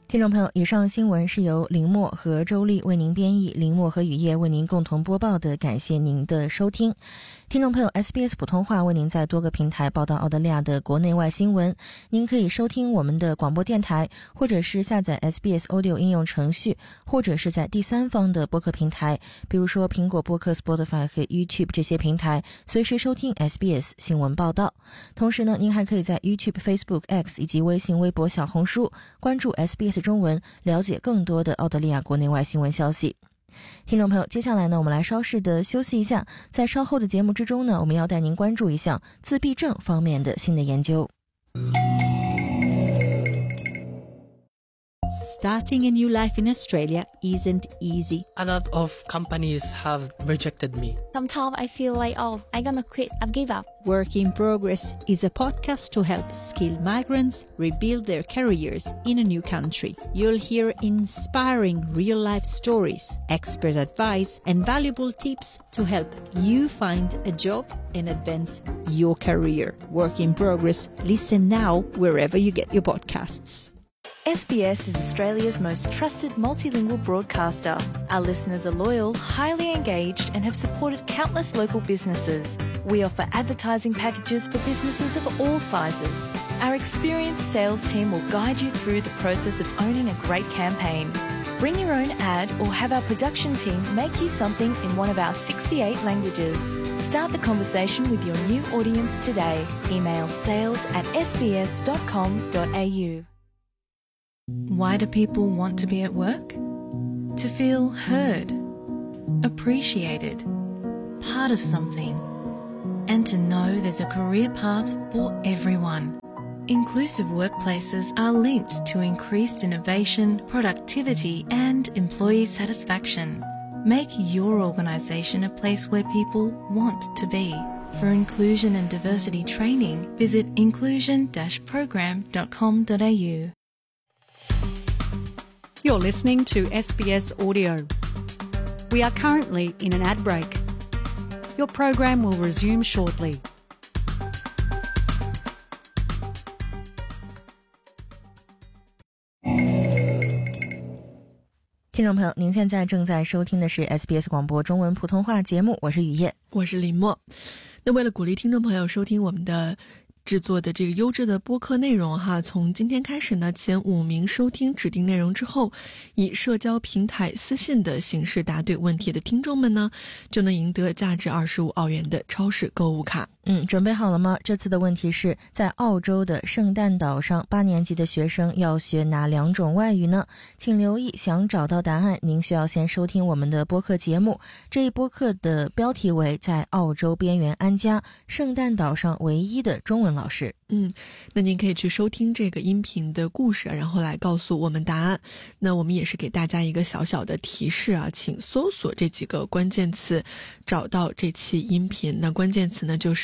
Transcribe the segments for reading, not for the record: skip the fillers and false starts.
听众朋友，以上新闻是由林默和周丽为您编译，林默和雨夜为您共同播报的，感谢您的收听。听众朋友， SBS 普通话为您在多个平台报道澳大利亚的国内外新闻，您可以收听我们的广播电台，或者是下载 SBS Audio 应用程序，或者是在第三方的播客平台，比如说苹果播客、 Spotify 和 YouTube 这些平台，随时收听 SBS 新闻报道。同时呢，您还可以在 YouTube、Facebook、X 以及微信、微博、小红书关注 SBS 中文，了解更多的澳大利亚国内外新闻消息。听众朋友，接下来呢，我们来稍事的休息一下，在稍后的节目之中呢，我们要带您关注一项自闭症方面的新的研究。 Starting a new life in Australia isn't easy. A lot of companies have rejected me. Sometimes I feel like, I'm gonna quit, I've give up. Work in Progress is a podcast to help skilled migrants rebuild their careers in a new country. You'll hear inspiring real-life stories, expert advice, and valuable tips to help you find a job and advance your career. Work in Progress. Listen now wherever you get your podcasts. SBS is Australia's most trusted multilingual broadcaster. Our listeners are loyal, highly engaged, and have supported countless local businesses. We offer advertising packages for businesses of all sizes. Our experienced sales team will guide you through the process of owning a great campaign. Bring your own ad or have our production team make you something in one of our 68 languages. Start the conversation with your new audience today. Email sales@sbs.com.au. Why do people want to be at work? To feel heard, appreciated, part of something, and to know there's a career path for everyone. Inclusive workplaces are linked to increased innovation, productivity, and employee satisfaction. Make your organisation a place where people want to be. For inclusion and diversity training, visit inclusion-program.com.au. You're listening to SBS Audio. We are currently in an ad break. Your program will resume shortly. 听众朋友，您现在正在收听的是 SBS 广播中文普通话节目，我是雨夜， 我是林默。那为了鼓励听众朋友收听我们的制作的这个优质的播客内容哈，从今天开始呢，前5名收听指定内容之后，以社交平台私信的形式答对问题的听众们呢，就能赢得价值25澳元的超市购物卡。 准备好了吗？这次的问题是在澳洲的圣诞岛上8年级的学生要学哪2种外语呢？请留意，想找到答案，您需要先收听我们的播客节目。这一播客的标题为在澳洲边缘安家，圣诞岛上唯一的中文老师。 那您可以去收听这个音频的故事，然后来告诉我们答案。那我们也是给大家一个小小的提示啊，请搜索这几个关键词，找到这期音频。那关键词呢，就是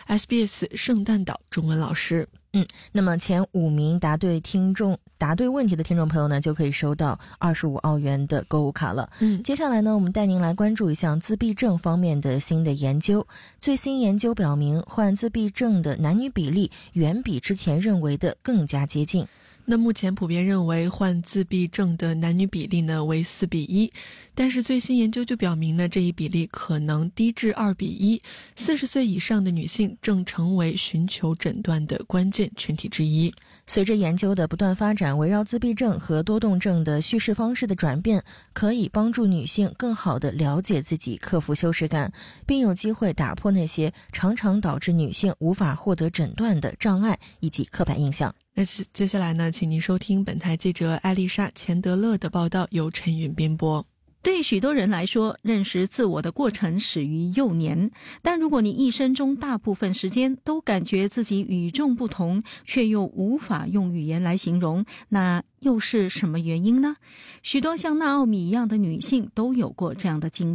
SBS 圣诞岛中文老师。 那么前5名答对问题的听众朋友呢，就可以收到25澳元的购物卡了。接下来呢，我们带您来关注一项自闭症方面的新的研究。最新研究表明，患自闭症的男女比例远比之前认为的更加接近。 那目前普遍认为患自闭症的男女比例呢为4比1，但是最新研究就表明呢，这一比例可能低至2比1。40岁以上的女性正成为寻求诊断的关键群体之一。 随着研究的不断发展，围绕自闭症和多动症的叙事方式的转变，可以帮助女性更好地了解自己，克服羞耻感，并有机会打破那些常常导致女性无法获得诊断的障碍以及刻板印象。 那接下来呢，请您收听本台记者艾丽莎·钱德勒的报道，由陈允编播。 对许多人来说，认识自我的过程始于幼年，但如果你一生中大部分时间都感觉自己与众不同，却又无法用语言来形容，那又是什么原因呢？许多像纳奥米一样的女性都有过这样的经历。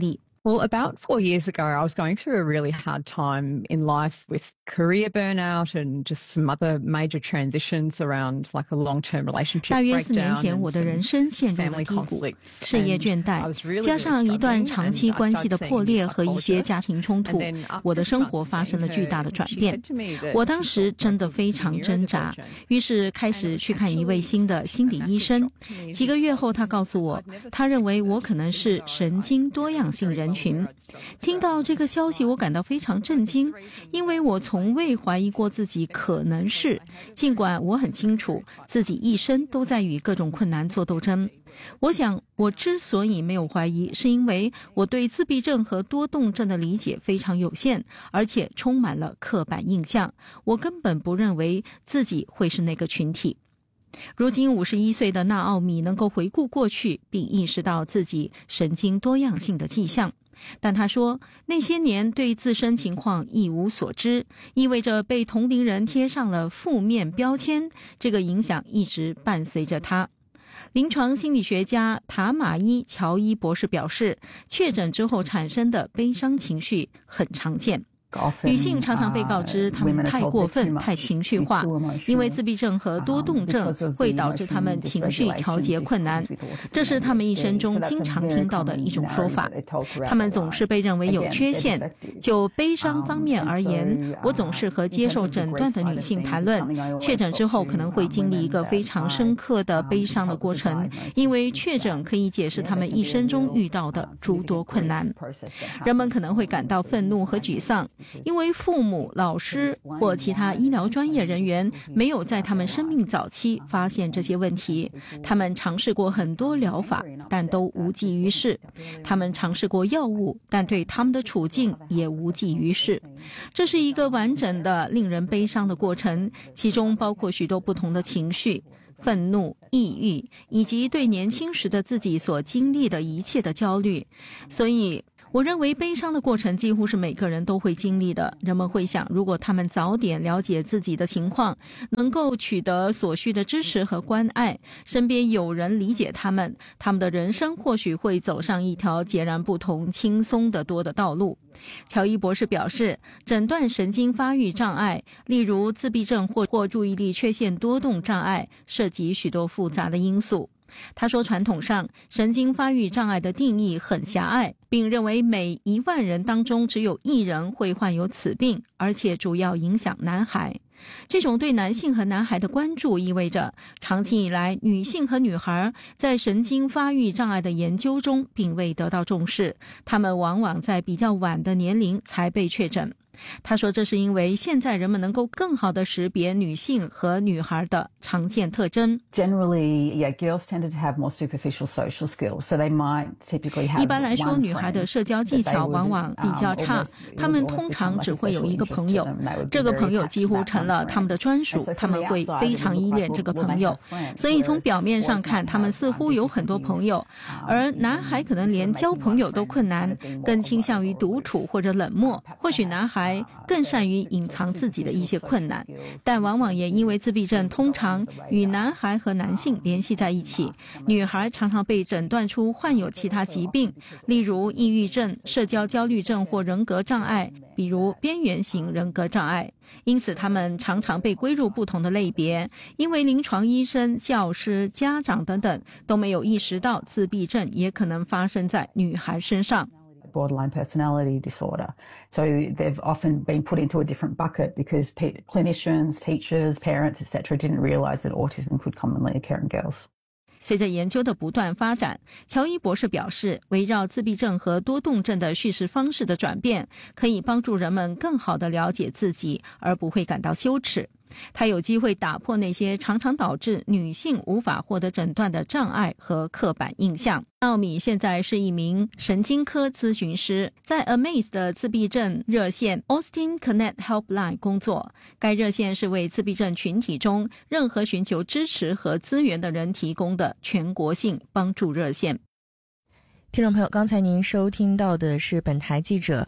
Well, about 4 years ago, I was going through a really hard time in life with career burnout and just some other major transitions around like a long-term relationship 大约4 年 breakdown 前， and 我的人 some 生陷入了 family 低谷， conflicts. 事业 And 倦 I 怠， was really, 加 really 上一段 struggling, 长 and 期 I 关系的 started 破 seeing 裂 a 和一些 psychologist. 家庭冲突 And then after 我的 a 生 few months 活 of 发生了 seeing 巨大的 her, 转 she 变。 said to me that 我当 she 时 thought 真的 that 非常 with 挣扎， neurodivergent. 于是开始去看一位新的心理医生。几个月后，他告诉我，他认为我可能是神经多样性人群。听到这个消息，我感到非常震惊，因为我从未怀疑过自己可能是，尽管我很清楚自己一生都在与各种困难做斗争。我想，我之所以没有怀疑，是因为我对自闭症和多动症的理解非常有限，而且充满了刻板印象。我根本不认为自己会是那个群体。如今51岁的纳奥米能够回顾过去，并意识到自己神经多样性的迹象。但他说，那些年对自身情况一无所知，意味着被同龄人贴上了负面标签，这个影响一直伴随着他。临床心理学家塔玛伊·乔伊博士表示，确诊之后产生的悲伤情绪很常见。女性常常被告知她们太过分、太情绪化，因为自闭症和多动症会导致她们情绪调节困难，这是她们一生中经常听到的一种说法。她们总是被认为有缺陷。就悲伤方面而言，我总是和接受诊断的女性谈论，确诊之后可能会经历一个非常深刻的悲伤的过程，因为确诊可以解释她们一生中遇到的诸多困难。人们可能会感到愤怒和沮丧，因为父母、老师或其他医疗专业人员没有在他们生命早期发现这些问题。他们尝试过很多疗法，但都无济于事。他们尝试过药物，但对他们的处境也无济于事。这是一个完整的、令人悲伤的过程，其中包括许多不同的情绪。愤怒、抑郁，以及对年轻时的自己所经历的一切的焦虑。所以我认为悲伤的过程几乎是每个人都会经历的。人们会想，如果他们早点了解自己的情况，能够取得所需的支持和关爱，身边有人理解他们，他们的人生或许会走上一条截然不同、轻松得多的道路。乔伊博士表示，诊断神经发育障碍，例如自闭症或注意力缺陷多动障碍，涉及许多复杂的因素。他说，传统上神经发育障碍的定义很狭隘，并认为每1万人当中只有1人会患有此病，而且主要影响男孩。这种对男性和男孩的关注意味着，长期以来女性和女孩在神经发育障碍的研究中并未得到重视，他们往往在比较晚的年龄才被确诊。他说，这是因为现在人们能够更好地识别女性和女孩的常见特征。一般来说，女孩的社交技巧往往比较差，她们通常只会有一个朋友，这个朋友几乎成了他们的专属，他们会非常依恋这个朋友。所以从表面上看，他们似乎有很多朋友，而男孩可能连交朋友都困难，更倾向于独处或者冷漠。或许男孩更善于隐藏自己的一些困难，但往往也因为自闭症通常与男孩和男性联系在一起，女孩常常被诊断出患有其他疾病，例如抑郁症、社交焦虑症或人格障碍，比如边缘型人格障碍。因此他们常常被归入不同的类别，因为临床医生、教师、家长等等都没有意识到自闭症也可能发生在女孩身上。 borderline personality disorder. So they've often been put into a different bucket because clinicians, teachers, parents, etc. didn't realize that autism could commonly occur in girls. 随着研究的不断发展，乔伊博士表示，围绕自闭症和多动症的叙事方式的转变，可以帮助人们更好地了解自己，而不会感到羞耻。他有机会打破那些常常导致女性无法获得诊断的障碍和刻板印象。奥米现在是一名神经科咨询师，在 Amaze 的自闭症热线 Austin Connect Helpline 工作。该热线是为自闭症群体中任何寻求支持和资源的人提供的全国性帮助热线。 听众朋友，刚才您收听到的是本台记者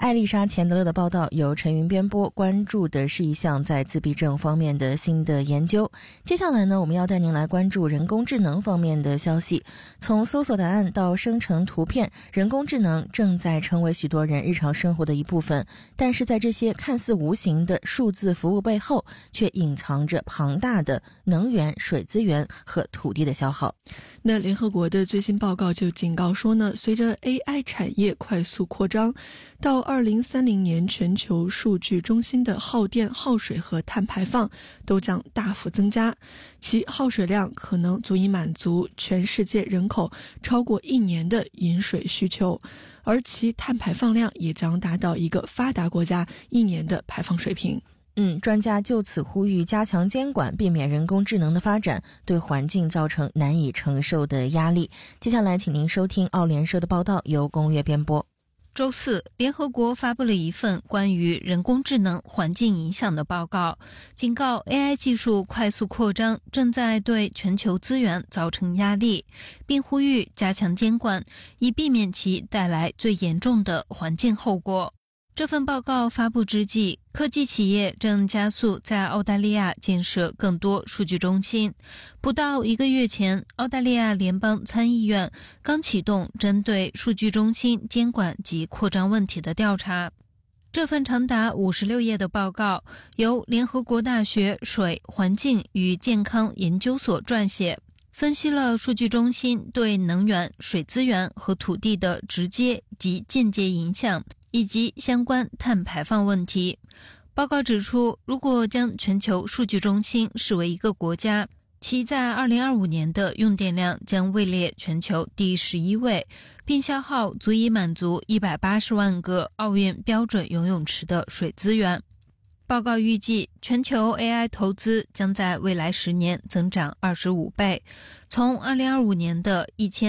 艾丽莎·钱德勒的报道由陈云编播，关注的是一项在自闭症方面的新的研究。接下来呢，我们要带您来关注人工智能方面的消息。从搜索答案到生成图片，人工智能正在成为许多人日常生活的一部分，但是在这些看似无形的数字服务背后，却隐藏着庞大的能源、水资源和土地的消耗。 那联合国的最新报告就警告说呢，随着 AI 产业快速扩张，到2030年全球数据中心的耗电、耗水和碳排放都将大幅增加，其耗水量可能足以满足全世界人口超过1年的饮水需求，而其碳排放量也将达到一个发达国家1年的排放水平。 专家就此呼吁加强监管，避免人工智能的发展对环境造成难以承受的压力。接下来请您收听澳联社的报道，由龚月编播。 周四，联合国发布了一份关于人工智能环境影响的报告，警告 AI 技术快速扩张正在对全球资源造成压力，并呼吁加强监管，以避免其带来最严重的环境后果。这份报告发布之际，科技企业正加速在澳大利亚建设更多数据中心。不到1个月前，澳大利亚联邦参议院刚启动针对数据中心监管及扩张问题的调查。这份长达56页的报告由联合国大学水、环境与健康研究所撰写，分析了数据中心对能源、水资源和土地的直接及间接影响，以及相关碳排放问题。报告指出，如果将全球数据中心视为一个国家，其在2025年的用电量将位列全球第11位，并消耗足以满足180万个奥运标准游泳池的水资源。报告预计，全球 AI 投资将在未来10年增长25倍，从2025年的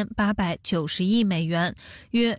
1890亿美元，约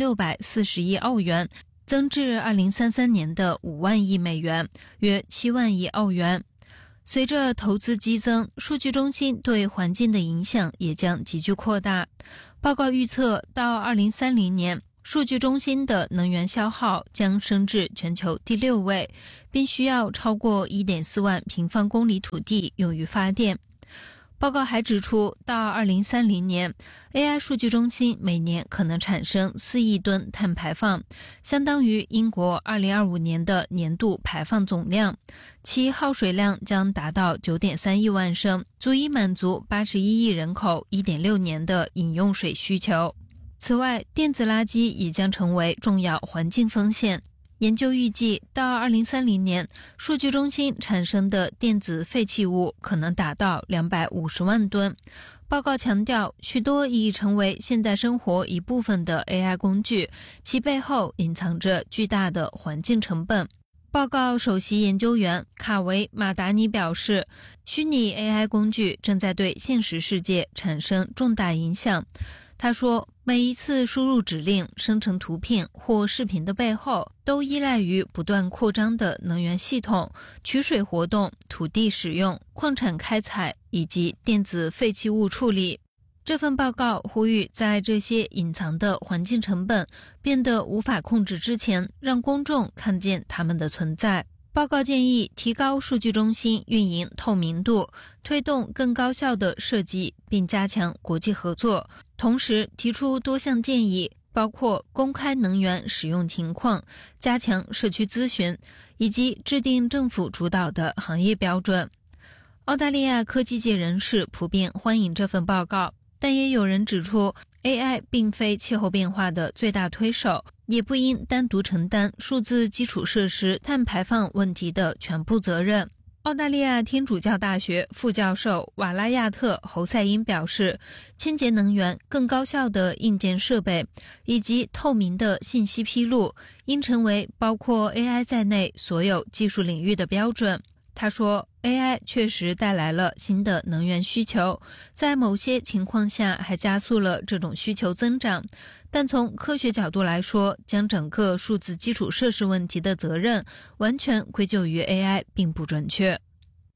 2640亿澳元，增至2033年的5万亿美元，约7万亿澳元。随着投资激增，数据中心对环境的影响也将急剧扩大。报告预测，到2030年，数据中心的能源消耗将升至全球第6位，并需要超过 1.4 万平方公里土地用于发电。报告还指出，到2030年 AI 数据中心每年可能产生4亿吨碳排放，相当于英国2025年的年度排放总量，其耗水量将达到 9.3 亿万升，足以满足81亿人口 1.6 年的饮用水需求。此外，电子垃圾也将成为重要环境风险。研究预计，到2030年，数据中心产生的电子废弃物可能达到250万吨。报告强调，许多已成为现代生活一部分的 AI 工具，其背后隐藏着巨大的环境成本。报告首席研究员卡维·马达尼表示，虚拟 AI 工具正在对现实世界产生重大影响。他说，每一次输入指令、生成图片或视频的背后，都依赖于不断扩张的能源系统、取水活动、土地使用、矿产开采以及电子废弃物处理。这份报告呼吁，在这些隐藏的环境成本变得无法控制之前，让公众看见它们的存在。报告建议提高数据中心运营透明度，推动更高效的设计，并加强国际合作，同时提出多项建议，包括公开能源使用情况、加强社区咨询，以及制定政府主导的行业标准。澳大利亚科技界人士普遍欢迎这份报告，但也有人指出， AI 并非气候变化的最大推手，也不应单独承担数字基础设施碳排放问题的全部责任。澳大利亚天主教大学副教授瓦拉亚特·侯赛因表示，清洁能源、更高效的硬件设备以及透明的信息披露应成为包括 AI 在内所有技术领域的标准。他说， AI 确实带来了新的能源需求，在某些情况下还加速了这种需求增长，但从科学角度来说，将整个数字基础设施问题的责任完全归咎于 AI 并不准确。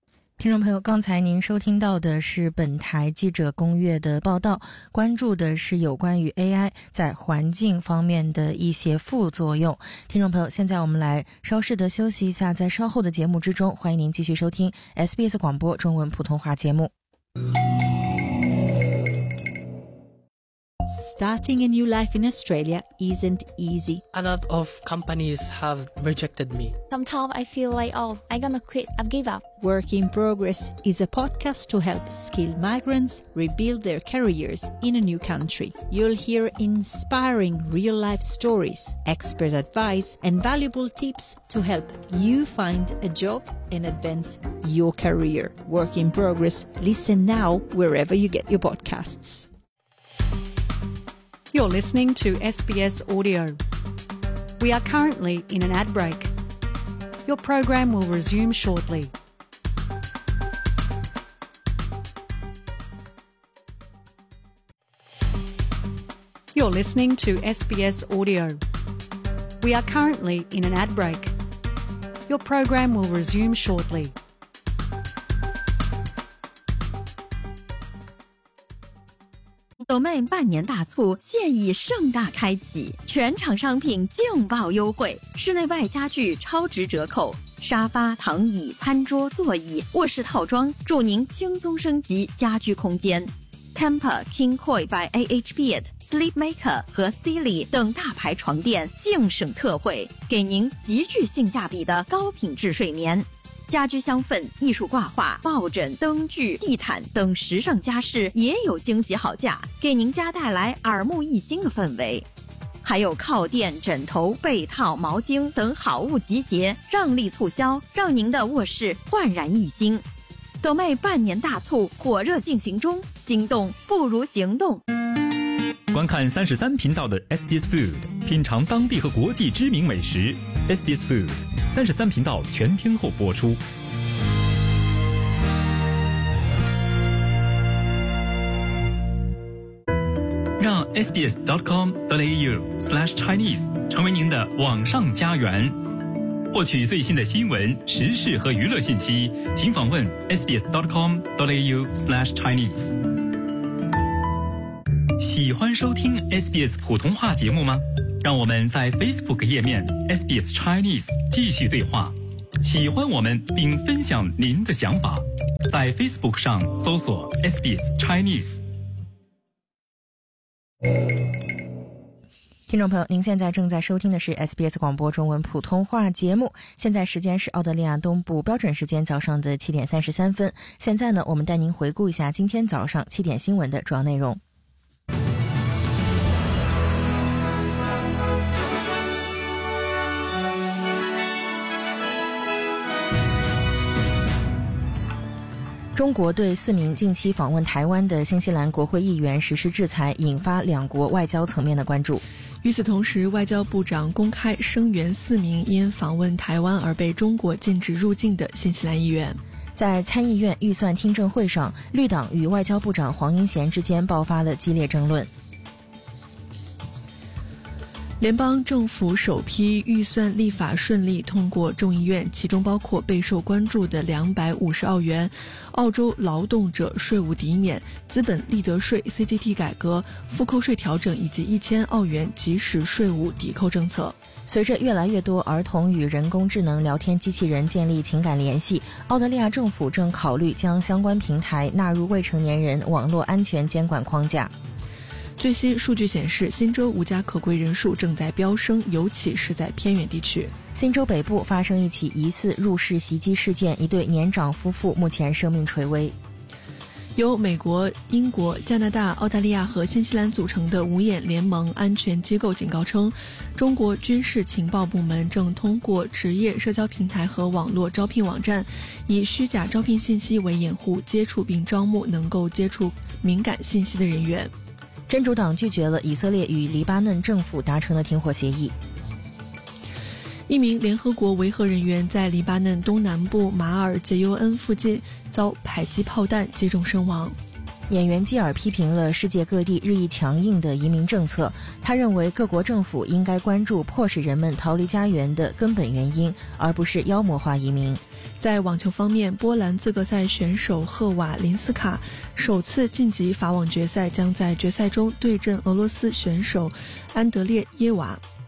听众朋友，刚才您收听到的是本台记者公约的报道，关注的是有关于 AI 在环境方面的一些副作用。听众朋友，现在我们来稍事的休息一下，在稍后的节目之中，欢迎您继续收听 SBS 广播中文普通话节目。 Starting a new life in Australia isn't easy. A lot of companies have rejected me. Sometimes I feel like, I'm gonna quit. I've give up. Work in Progress is a podcast to help skilled migrants rebuild their careers in a new country. You'll hear inspiring real-life stories, expert advice, and valuable tips to help you find a job and advance your career. Work in Progress. Listen now wherever you get your podcasts. You're listening to SBS Audio. We are currently in an ad break. Your program will resume shortly. You're listening to SBS Audio. We are currently in an ad break. Your program will resume shortly. 斗妹半年大促现已盛大开启，全场商品劲爆优惠，室内外家具超值折扣，沙发、躺椅、餐桌、座椅、卧室套装，助您轻松升级家居空间。Camper King Koi by AHBeat、Sleepmaker 和 Sealy 等大牌床垫净省特惠，给您极具性价比的高品质睡眠。家居香氛、艺术挂画、抱枕、灯具、地毯等时尚家饰也有惊喜好价，给您家带来耳目一新的氛围。还有靠垫、枕头、被套、毛巾等好物集结，让利促销，让您的卧室焕然一新。斗妹半年大促火热进行中，心动不如行动。 观看33频道的 SBS Food， 品尝当地和国际知名美食。SBS Food 33频道全天候播出。让 sbs.com.au/Chinese 成为您的网上家园。获取最新的新闻、时事和娱乐信息，请访问 sbs.com.au/Chinese。喜欢收听 SBS 普通话节目吗？让我们在 Facebook 页面 SBS Chinese 继续对话。喜欢我们并分享您的想法，在 Facebook 上搜索 SBS Chinese。 听众朋友，您现在正在收听的是 SBS 广播中文普通话节目，现在时间是澳大利亚东部标准时间早上的7点33分。现在呢，我们带您回顾一下今天早上7点新闻的主要内容。中国对4名近期访问台湾的新西兰国会议员实施制裁，引发两国外交层面的关注。 与此同时，外交部长公开声援4名因访问台湾而被中国禁止入境的新西兰议员。 在参议院预算听证会上，绿党与外交部长黄英贤之间爆发了激烈争论。 联邦政府首批预算立法顺利通过众议院，其中包括备受关注的250澳元澳洲劳动者税务抵免、资本利得税 CGT 改革、复扣税调整以及1000澳元即时税务抵扣政策。 随着越来越多儿童与人工智能聊天机器人建立情感联系，澳大利亚政府正考虑将相关平台纳入未成年人网络安全监管框架。 最新数据显示，新州无家可归人数正在飙升，尤其是在偏远地区。 新州北部发生一起疑似入室袭击事件，一对年长夫妇目前生命垂危。 由美国、英国、加拿大、澳大利亚和新西兰组成的五眼联盟安全机构警告称，中国军事情报部门正通过职业社交平台和网络招聘网站，以虚假招聘信息为掩护，接触并招募能够接触敏感信息的人员。 真主党拒绝了以色列与黎巴嫩政府达成的停火协议。 一名联合国维和人员在黎巴嫩东南部马尔杰尤恩附近遭迫击炮弹击中身亡。 演员基尔批评了世界各地日益强硬的移民政策，他认为各国政府应该关注迫使人们逃离家园的根本原因，而不是妖魔化移民。 在网球方面，波兰资格赛选手赫瓦林斯卡首次晋级法网决赛，将在决赛中对阵俄罗斯选手安德烈耶娃。